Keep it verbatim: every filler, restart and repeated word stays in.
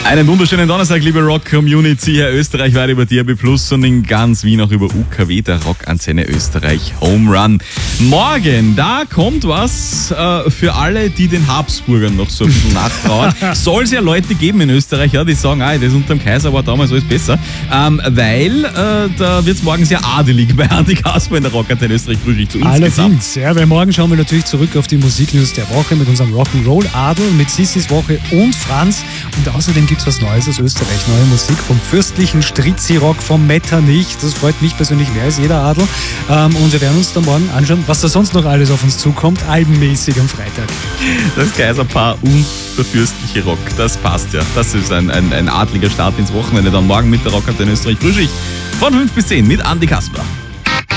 Einen wunderschönen Donnerstag, liebe Rock-Community, hier österreichweit über D A B Plus und in ganz Wien auch über U K W, der Rockantenne Österreich Home Run. Morgen, da kommt was äh, für alle, die den Habsburgern noch so ein bisschen nachtrauen. Soll es ja Leute geben in Österreich, ja, die sagen, ah, das unter dem Kaiser war damals alles besser, ähm, weil äh, da wird es morgen sehr adelig bei Andi Kasper in der Rockantenne Österreich Frühstück zu uns. Allerdings, ja, weil morgen schauen wir natürlich zurück auf die Musiknews der Woche mit unserem Rock'n'Roll-Adel, mit Sissis Woche und Franz. Und außerdem gibt es was Neues aus Österreich, neue Musik vom fürstlichen Strizzi-Rock vom Metternich. Das freut mich persönlich mehr als jeder Adel. Ähm, und wir werden uns dann morgen anschauen, was da sonst noch alles auf uns zukommt, albenmäßig am Freitag. Das Kaiserpaar und der fürstliche Rock, das passt ja. Das ist ein, ein, ein adliger Start ins Wochenende. Dann morgen mit der Rockantenne Österreich Frühschicht von fünf bis zehn mit Andi Kasper.